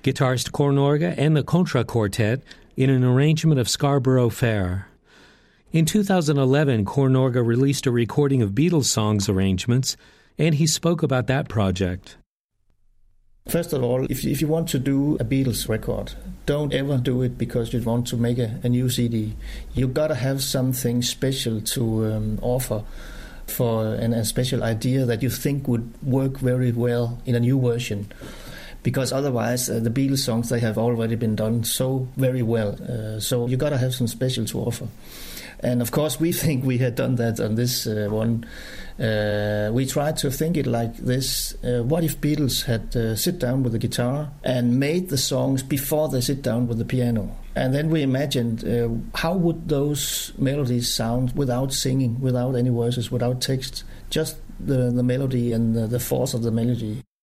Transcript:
guitarist Cornorga and the Contra Quartet in an arrangement of Scarborough Fair. In 2011, Cornorga released a recording of Beatles songs arrangements, and he spoke about that project. First of all, if you want to do a Beatles record, don't ever do it because you want to make a new CD. You gotta have something special to offer and a special idea that you think would work very well in a new version. Because otherwise, the Beatles songs, they have already been done so very well. So you gotta have some special to offer. And of course, we think we had done that on this one. We tried to think it like this. What if Beatles had sit down with the guitar and made the songs before they sit down with the piano? And then we imagined how would those melodies sound without singing, without any verses, without text, just the melody and the force of the melody.